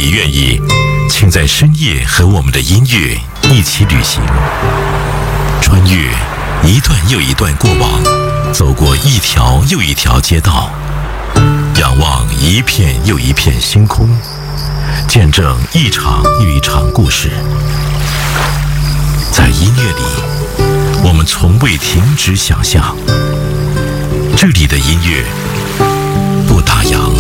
你愿意，请在深夜和我们的音乐一起旅行，穿越一段又一段过往，走过一条又一条街道，仰望一片又一片星空，见证一场又一场故事。在音乐里，我们从未停止想象。这里的音乐不打烊。